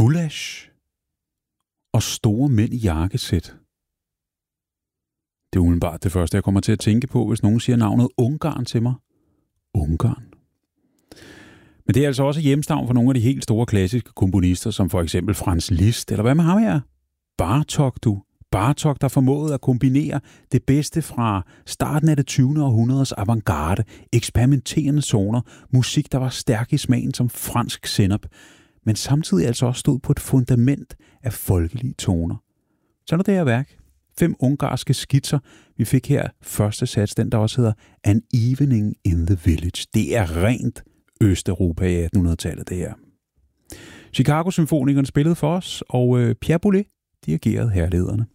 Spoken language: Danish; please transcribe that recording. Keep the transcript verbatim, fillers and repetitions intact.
Gulasch og store mænd i jakkesæt. Det er umiddelbart det første, jeg kommer til at tænke på, hvis nogen siger navnet Ungarn til mig. Ungarn. Men det er altså også hjemstavn for nogle af de helt store klassiske komponister, som for eksempel Franz Liszt, eller hvad med ham her? Bartók, du. Bartók, der formåede at kombinere det bedste fra starten af det tyvende århundredes avantgarde, eksperimenterende toner, musik, der var stærk i smagen som fransk sennep, men samtidig altså også stod på et fundament af folkelige toner. Så er det her værk. Fem ungarske skitser. Vi fik her første sats, den der også hedder An Evening in the Village. Det er rent Østeuropa i attenhundredetallet, det her. Chicago Symfonikerne spillede for os, og Pierre Boulez dirigerede herlederne.